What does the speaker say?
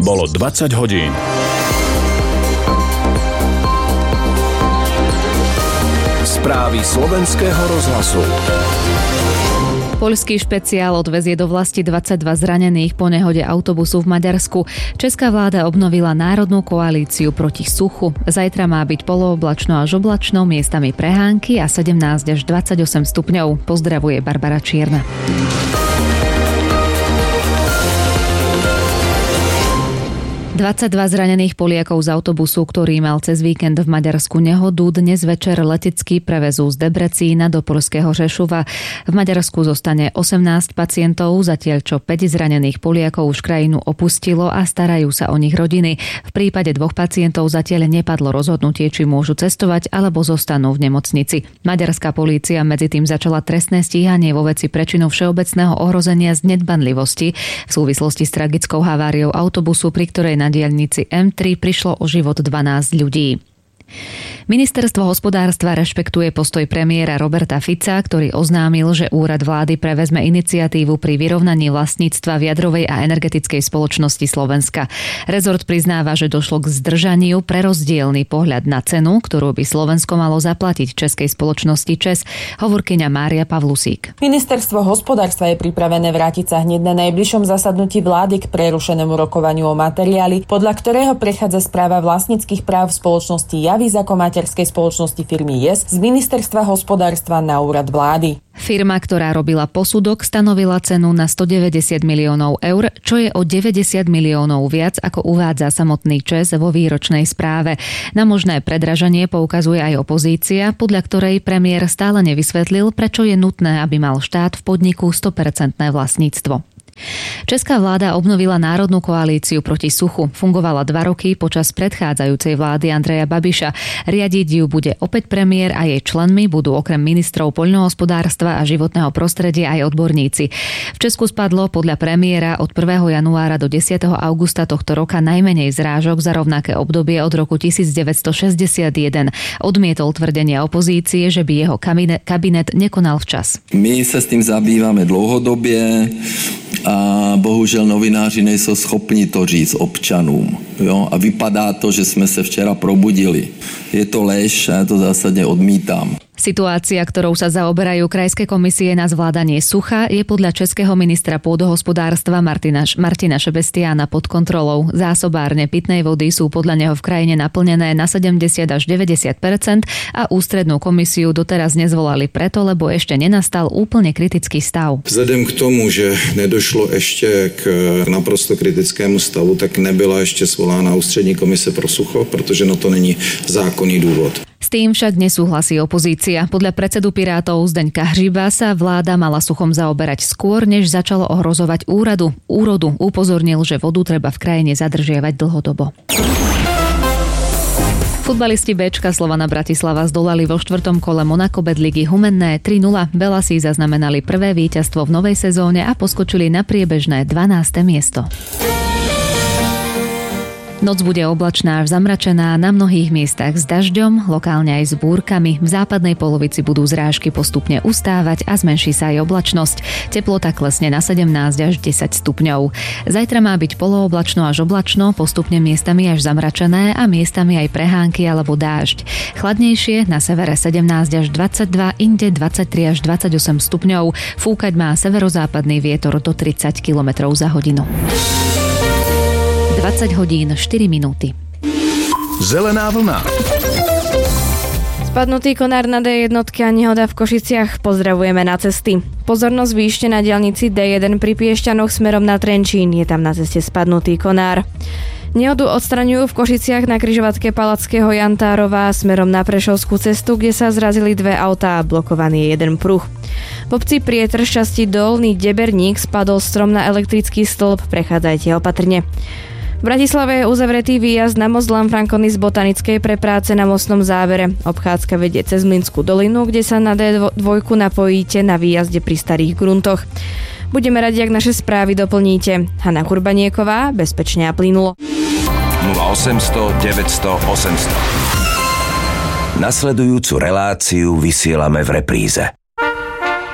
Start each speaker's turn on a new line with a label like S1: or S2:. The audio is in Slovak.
S1: Bolo 20 hodín. Správy Slovenského rozhlasu.
S2: Poľský špeciál odvezie do vlasti 22 zranených po nehode autobusu v Maďarsku. Česká vláda obnovila národnú koalíciu proti suchu. Zajtra má byť polooblačno až oblačno, miestami prehánky a 17 až 28 stupňov. Pozdravuje Barbara Čierna. 22 zranených Poliakov z autobusu, ktorý mal cez víkend v Maďarsku nehodu, dnes večer letecky prevezú z Debrecína do poľského Řešova. V Maďarsku zostane 18 pacientov, zatiaľ čo 5 zranených Poliakov už krajinu opustilo a starajú sa o nich rodiny. V prípade 2 pacientov zatiaľ nepadlo rozhodnutie, či môžu cestovať alebo zostanú v nemocnici. Maďarská polícia medzi tým začala trestné stíhanie vo veci prečinu všeobecného ohrozenia z nedbanlivosti v súvislosti s tragickou haváriou autobusu, pri ktorej na diaľnici M3 prišlo o život 12 ľudí. Ministerstvo hospodárstva rešpektuje postoj premiéra Roberta Fica, ktorý oznámil, že úrad vlády prevezme iniciatívu pri vyrovnaní vlastníctva v jadrovej a energetickej spoločnosti Slovenska. Rezort priznáva, že došlo k zdržaniu pre rozdielny pohľad na cenu, ktorú by Slovensko malo zaplatiť českej spoločnosti ČEZ, hovorkyňa Mária Pavlusík.
S3: Ministerstvo hospodárstva je pripravené vrátiť sa hneď na najbližšom zasadnutí vlády k prerušenému rokovaniu o materiáli, podľa ktorého prechádza správa vlastníckych práv spoločnosti Javis ako materskej spoločnosti firmy Yes z Ministerstva hospodárstva na úrad vlády.
S2: Firma, ktorá robila posudok, stanovila cenu na 190 miliónov eur, čo je o 90 miliónov viac, ako uvádza samotný ČEZ vo výročnej správe. Na možné predraženie poukazuje aj opozícia, podľa ktorej premiér stále nevysvetlil, prečo je nutné, aby mal štát v podniku 100% vlastníctvo. Česká vláda obnovila národnú koalíciu proti suchu. Fungovala 2 roky počas predchádzajúcej vlády Andreja Babiša. Riadiť ju bude opäť premiér a jej členmi budú okrem ministrov poľnohospodárstva a životného prostredia aj odborníci. V Česku spadlo podľa premiéra od 1. januára do 10. augusta tohto roka najmenej zrážok za rovnaké obdobie od roku 1961. Odmietol tvrdenie opozície, že by jeho kabinet nekonal včas.
S4: My sa s tým zabývame dlouhodobě a bohužel novináři nejsou schopni to říct občanům. Jo? A vypadá to, že jsme se včera probudili. Je to lež a ja to zásadne odmítam.
S2: Situácia, ktorou sa zaoberajú krajské komisie na zvládanie sucha, je podľa českého ministra pôdohospodárstva Martina Šebestiána pod kontrolou. Zásobárne pitnej vody sú podľa neho v krajine naplnené na 70 až 90% a ústrednú komisiu doteraz nezvolali preto, lebo ešte nenastal úplne kritický stav.
S5: Vzhledem k tomu, že nedošlo ešte k naprosto kritickému stavu, tak nebyla ešte svolána ústřední komise pro sucho, protože to není zákonný dôvod.
S2: S tým však nesúhlasí opozícia. Podľa predsedu Pirátov Zdeňka Hřiba sa vláda mala suchom zaoberať skôr, než začalo ohrozovať úrodu. Upozornil, že vodu treba v krajine zadržiavať dlhodobo. Futbalisti Bčka Slovana Bratislava zdolali vo 4. kole Monaco Bad Ligy Humenné 3-0. Belasi zaznamenali prvé víťazstvo v novej sezóne a poskočili na priebežné 12. miesto. Noc bude oblačná až zamračená, na mnohých miestach s dažďom, lokálne aj s búrkami. V západnej polovici budú zrážky postupne ustávať a zmenší sa aj oblačnosť. Teplota klesne na 17 až 10 stupňov. Zajtra má byť polooblačno až oblačno, postupne miestami až zamračené a miestami aj prehánky alebo dážď. Chladnejšie na severe 17 až 22, inde 23 až 28 stupňov. Fúkať má severozápadný vietor do 30 km za hodinu. 20 hodín 4 minúty.
S1: Zelená vlna.
S6: Spadnutý konár na D1 a nehoda v Košiciach. Pozdravujeme na cesty. Pozornosť výšte na diaľnici D1 pri Piešťanoch smerom na Trenčín. Je tam na ceste spadnutý konár. Nehodu odstraňujú v Košiciach na križovatke Palackého Jantárova smerom na Prešovskú cestu, kde sa zrazili 2 autá a blokovaný je 1 pruh. V obci Prietrž časti Dolný Deberník spadol strom na elektrický stĺp. Prechádzajte opatrne. V Bratislave je uzavretý výjazd na most Lanfranconi z Botanickej pre práce na mostnom závere. Obchádzka vedie cez Mlynskú dolinu, kde sa na D2 napojíte na výjazde pri Starých gruntoch. Budeme radi, ak naše správy doplníte. Hanna Kurbanieková, bezpečne a plynulo.
S7: 0800 900 800. Nasledujúcu reláciu vysielame v repríze.